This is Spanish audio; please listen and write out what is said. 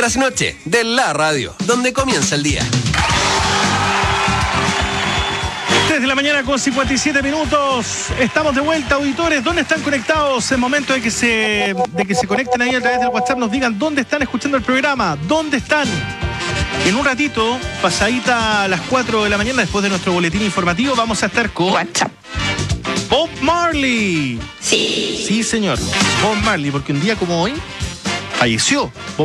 Trasnoche de la radio, donde comienza el día. 3 de la mañana con 57 minutos. Estamos de vuelta, auditores. ¿Dónde están conectados? Es momento de que se conecten ahí a través del WhatsApp. Nos digan dónde están escuchando el programa. ¿Dónde están? En un ratito, pasadita a las 4 de la mañana, después de nuestro boletín informativo, vamos a estar con WhatsApp. Bob Marley. Sí. Sí, señor. Bob Marley, porque un día como hoy falleció